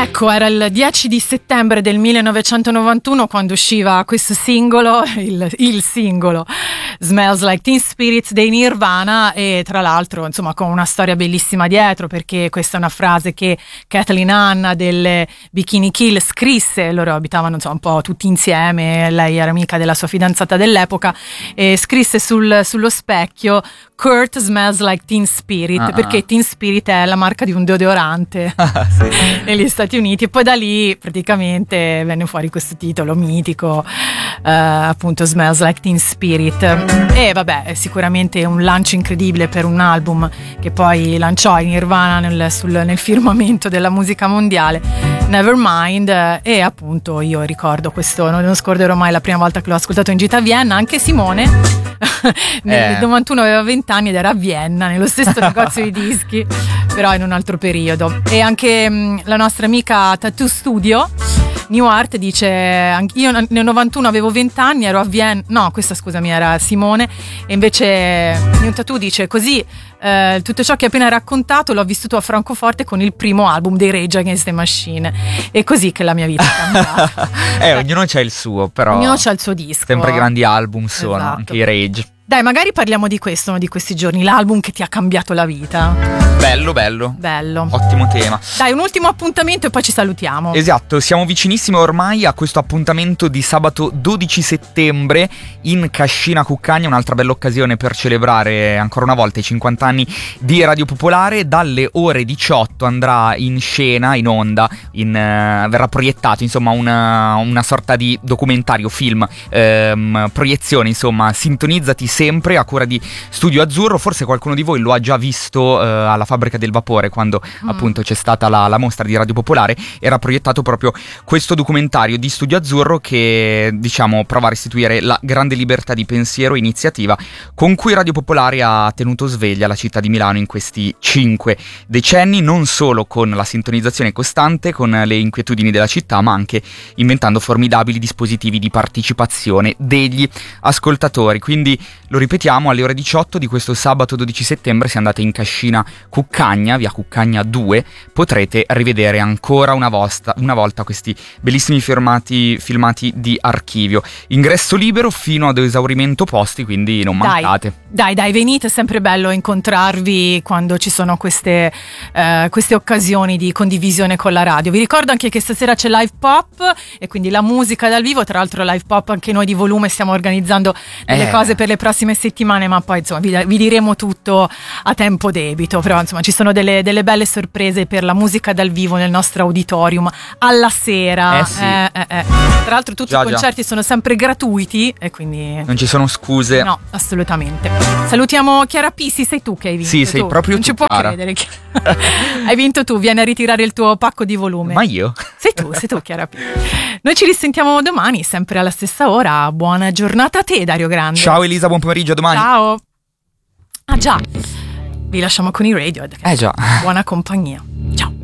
Ecco, era il 10 di settembre del 1991 quando usciva questo singolo, il singolo Smells Like Teen Spirit dei Nirvana, e tra l'altro insomma con una storia bellissima dietro, perché questa è una frase che Kathleen Hanna delle Bikini Kill scrisse. Loro abitavano insomma un po' tutti insieme, lei era amica della sua fidanzata dell'epoca, e scrisse sullo specchio Kurt smells like Teen Spirit, perché Teen Spirit è la marca di un deodorante negli Stati Uniti, e poi da lì praticamente venne fuori questo titolo mitico, appunto Smells Like Teen Spirit. E vabbè, è sicuramente un lancio incredibile per un album che poi lanciò in Nirvana nel firmamento della musica mondiale, Nevermind. E appunto io ricordo questo, non scorderò mai la prima volta che l'ho ascoltato in gita a Vienna. Anche Simone nel 91 aveva 20 anni ed era a Vienna nello stesso negozio di dischi, però in un altro periodo. E anche la nostra amica Tattoo Studio New Art dice: io nel 91 avevo 20 anni, ero a Vienna. No, questa scusami era Simone. E invece New Tattoo dice così: tutto ciò che hai appena raccontato l'ho vissuto a Francoforte con il primo album dei Rage Against the Machine. È così che la mia vita è cambiata. Ognuno c'ha il suo, però ognuno c'ha il suo disco. Sempre grandi album sono, esatto. Anche i Rage. Dai, magari parliamo di questo, uno di questi giorni, l'album che ti ha cambiato la vita. Bello. Ottimo tema. Dai, un ultimo appuntamento e poi ci salutiamo. Esatto, siamo vicinissimi ormai a questo appuntamento di sabato 12 settembre in Cascina Cuccagna, un'altra bella occasione per celebrare ancora una volta i 50 anni di Radio Popolare. Dalle ore 18 andrà in scena, in onda, verrà proiettato, insomma, una sorta di documentario, film, proiezione, insomma, sintonizzati sempre, a cura di Studio Azzurro. Forse qualcuno di voi lo ha già visto alla Fabbrica del Vapore, quando appunto c'è stata la mostra di Radio Popolare. Era proiettato proprio questo documentario di Studio Azzurro che, diciamo, prova a restituire la grande libertà di pensiero e iniziativa con cui Radio Popolare ha tenuto sveglia la città di Milano in questi 5 decenni, non solo con la sintonizzazione costante con le inquietudini della città, ma anche inventando formidabili dispositivi di partecipazione degli ascoltatori. Quindi lo ripetiamo, alle ore 18 di questo sabato 12 settembre, se andate in Cascina Cuccagna, via Cuccagna 2, potrete rivedere ancora una volta questi bellissimi filmati di archivio. Ingresso libero fino ad esaurimento posti, quindi non mancate. Dai, venite, è sempre bello incontrarvi quando ci sono queste occasioni di condivisione con la radio. Vi ricordo anche che stasera c'è Live Pop, e quindi la musica dal vivo. Tra l'altro Live Pop anche noi di Volume stiamo organizzando delle cose per le prossime settimane, ma poi insomma vi diremo tutto a tempo debito. Però insomma ci sono delle belle sorprese per la musica dal vivo nel nostro auditorium alla sera. Tra l'altro tutti i concerti sono sempre gratuiti e quindi non ci sono scuse. No, assolutamente. Salutiamo Chiara Pissi, sei tu che hai vinto. Sì, sei proprio non tu, ci può Chiara. credere. Hai vinto tu, vieni a ritirare il tuo pacco di Volume. Ma io? Sei tu Chiara Pissi. Noi ci risentiamo domani, sempre alla stessa ora. Buona giornata a te, Dario Grande. Ciao Elisa, buon pomeriggio, a domani. Ciao. Ah già, vi lasciamo con i Radiohead. Già. Buona compagnia. Ciao.